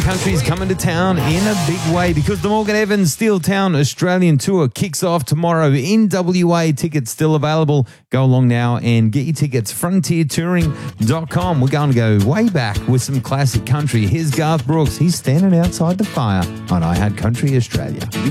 Country's coming to town in a big way because the Morgan Evans Steel Town Australian Tour kicks off tomorrow in WA. Tickets still available. Go along now and get your tickets, frontiertouring.com. We're going to go way back with some classic country. Here's Garth Brooks. He's standing outside the fire on I Had Country Australia.